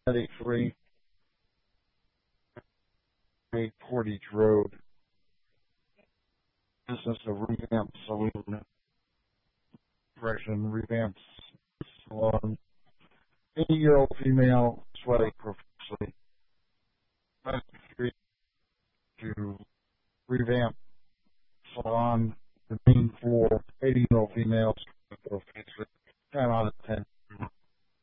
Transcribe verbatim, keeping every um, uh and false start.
eighty-three, eight Portage Road. Business of Revamp Saloon. Correction, Revamp Salon. eighty-year-old female, sweating profusely. To Revamp Salon, the main floor, eighty-year-old female, sweating profusely. ten out of ten.